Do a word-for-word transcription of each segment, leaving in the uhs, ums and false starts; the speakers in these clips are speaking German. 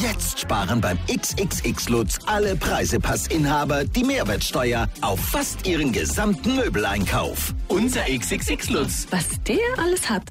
Jetzt sparen beim X X X Lutz alle Preisepassinhaber die Mehrwertsteuer auf fast ihren gesamten Möbeleinkauf. Unser X X X Lutz. Was der alles hat.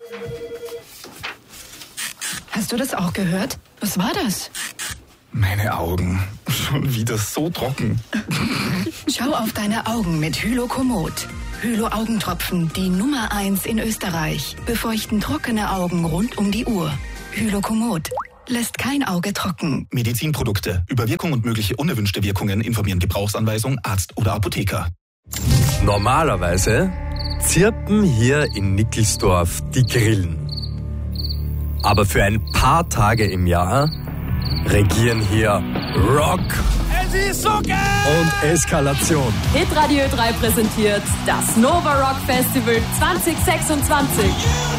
Hast du das auch gehört? Was war das? Meine Augen. Schon wieder so trocken. Schau auf deine Augen mit Hylokomod. Hylo-Augentropfen, die Nummer eins in Österreich. Befeuchten trockene Augen rund um die Uhr. Hylokomod. Lässt kein Auge trocken. Medizinprodukte. Über Wirkung und mögliche unerwünschte Wirkungen informieren Gebrauchsanweisung, Arzt oder Apotheker. Normalerweise zirpen hier in Nickelsdorf die Grillen. Aber für ein paar Tage im Jahr regieren hier Rock es ist so geil! und Eskalation. Hitradio drei präsentiert das Nova Rock Festival zwanzig sechsundzwanzig.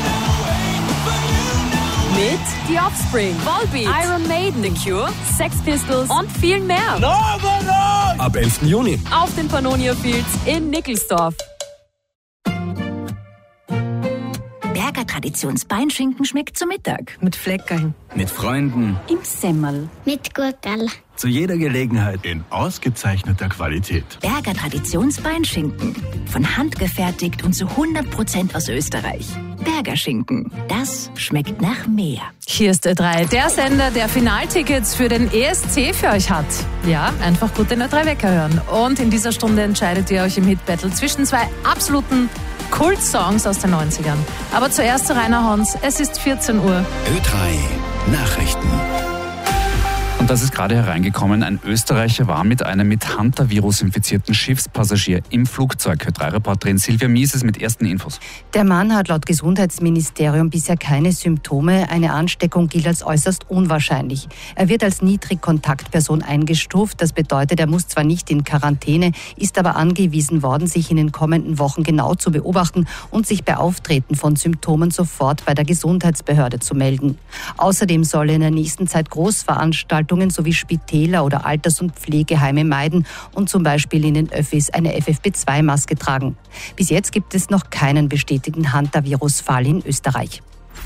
Mit The Offspring, Volbeat, Iron Maiden, The Cure, Sex Pistols und viel mehr. Nova Rock! Ab elften Juni. Auf den Pannonia Fields in Nickelsdorf. Berger Traditionsbeinschinken schmeckt zu Mittag. Mit Fleckerl. Mit Freunden. Im Semmel. Mit Gurkel. Zu jeder Gelegenheit. In ausgezeichneter Qualität. Berger Traditionsbeinschinken. Von Hand gefertigt und zu hundert Prozent aus Österreich. Berger Schinken. Das schmeckt nach mehr. Hier ist Ö drei, der Sender, der Finaltickets für den E S C für euch hat. Ja, einfach gut den Ö drei Wecker hören. Und in dieser Stunde entscheidet ihr euch im Hit-Battle zwischen zwei absoluten Kult-Songs aus den neunzigern. Aber zuerst zu Rainer Hons, es ist vierzehn Uhr. Ö drei Nachrichten. Und das ist gerade hereingekommen. Ein Österreicher war mit einem mit Hantavirus infizierten Schiffspassagier im Flugzeug. Ö drei Reporterin Silvia Mieses mit ersten Infos. Der Mann hat laut Gesundheitsministerium bisher keine Symptome. Eine Ansteckung gilt als äußerst unwahrscheinlich. Er wird als Niedrigkontaktperson eingestuft. Das bedeutet, er muss zwar nicht in Quarantäne, ist aber angewiesen worden, sich in den kommenden Wochen genau zu beobachten und sich bei Auftreten von Symptomen sofort bei der Gesundheitsbehörde zu melden. Außerdem soll er in der nächsten Zeit Großveranstaltungen sowie Spitäler oder Alters- und Pflegeheime meiden und zum Beispiel in den Öffis eine F F P zwei Maske tragen. Bis jetzt gibt es noch keinen bestätigten Hantavirus-Fall in Österreich.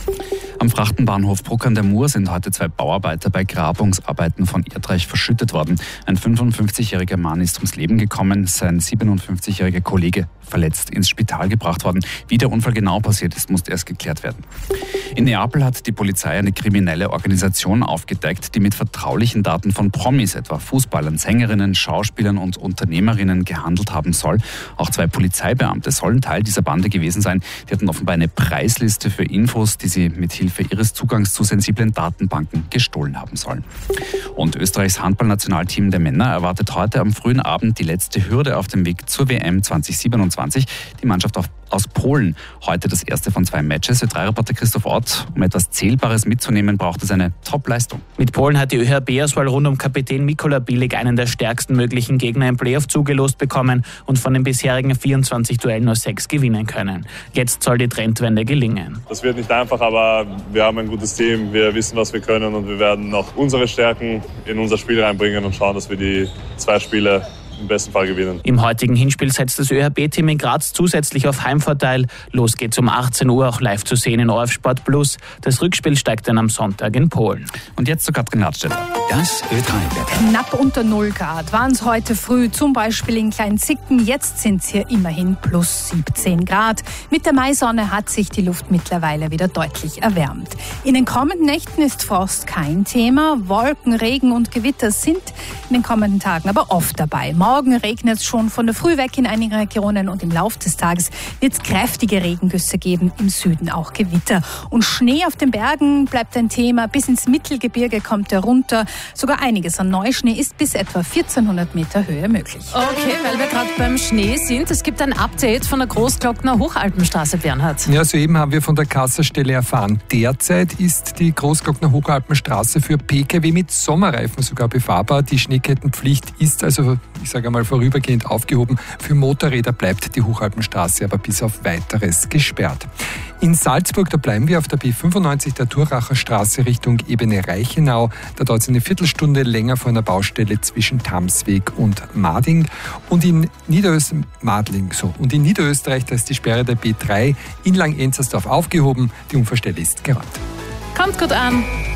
Am Frachtenbahnhof Bruck an der Mur sind heute zwei Bauarbeiter bei Grabungsarbeiten von Erdreich verschüttet worden. Ein fünfundfünfzigjähriger Mann ist ums Leben gekommen, sein siebenundfünfzigjähriger Kollege verletzt ins Spital gebracht worden. Wie der Unfall genau passiert ist, muss erst geklärt werden. In Neapel hat die Polizei eine kriminelle Organisation aufgedeckt, die mit vertraulichen Daten von Promis, etwa Fußballern, Sängerinnen, Schauspielern und Unternehmerinnen gehandelt haben soll. Auch zwei Polizeibeamte sollen Teil dieser Bande gewesen sein. Die hatten offenbar eine Preisliste für Infos, die sie mit Hilfe ihres Zugangs zu sensiblen Datenbanken gestohlen haben sollen. Und Österreichs Handballnationalteam der Männer erwartet heute am frühen Abend die letzte Hürde auf dem Weg zur W M zwanzig siebenundzwanzig. Die Mannschaft aus Polen. Heute das erste von zwei Matches. Ö drei Reporter Christoph Ott. Um etwas Zählbares mitzunehmen, braucht es eine Top-Leistung. Mit Polen hat die Ö H B-Auswahl rund um Kapitän Mikola Bilik einen der stärksten möglichen Gegner im Playoff zugelost bekommen und von den bisherigen vierundzwanzig Duellen nur sechs gewinnen können. Jetzt soll die Trendwende gelingen. Das wird nicht einfach, aber wir haben ein gutes Team. Wir wissen, was wir können und wir werden noch unsere Stärken in unser Spiel reinbringen und schauen, dass wir die zwei Spiele im besten Fall gewinnen. Im heutigen Hinspiel setzt das Ö H B-Team in Graz zusätzlich auf Heimvorteil. Los geht's um achtzehn Uhr, auch live zu sehen in O R F Sport Plus. Das Rückspiel steigt dann am Sonntag in Polen. Und jetzt zu Katrin Ladstätter. Das Ö drei Wetter. Knapp unter null Grad waren es heute früh, zum Beispiel in Kleinzicken. Jetzt sind es hier immerhin plus siebzehn Grad. Mit der Maisonne hat sich die Luft mittlerweile wieder deutlich erwärmt. In den kommenden Nächten ist Frost kein Thema. Wolken, Regen und Gewitter sind in den kommenden Tagen aber oft dabei. Morgen regnet es schon von der Früh weg in einigen Regionen und im Laufe des Tages wird es kräftige Regengüsse geben, im Süden auch Gewitter. Und Schnee auf den Bergen bleibt ein Thema. Bis ins Mittelgebirge kommt er runter. Sogar einiges an Neuschnee ist bis etwa vierzehnhundert Meter Höhe möglich. Okay, weil wir gerade beim Schnee sind, es gibt ein Update von der Großglockner Hochalpenstraße, Bernhard. Ja, soeben haben wir von der Kasserstelle erfahren. Derzeit ist die Großglockner Hochalpenstraße für P K W mit Sommerreifen sogar befahrbar. Die Schneekettenpflicht ist also, ich sage einmal, vorübergehend aufgehoben. Für Motorräder bleibt die Hochalpenstraße aber bis auf Weiteres gesperrt. In Salzburg, da bleiben wir auf der B fünfundneunzig der Thuracher Straße Richtung Ebene Reichenau. Da dauert es eine Viertelstunde länger vor einer Baustelle zwischen Tamsweg und Mading. Und in Niederösterreich, Madling, so. Und in Niederösterreich, da ist die Sperre der B drei in Lang-Enzersdorf aufgehoben. Die Unfallstelle ist geräumt. Kommt gut an.